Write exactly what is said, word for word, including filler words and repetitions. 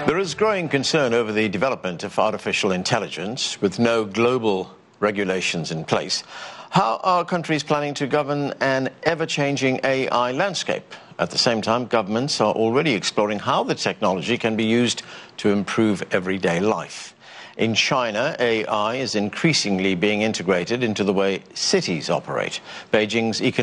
There is growing concern over the development of artificial intelligence with no global regulations in place. How are countries planning to govern an ever-changing A I landscape? At the same time, governments are already exploring how the technology can be used to improve everyday life. In China, A I is increasingly being integrated into the way cities operate. Beijing's economic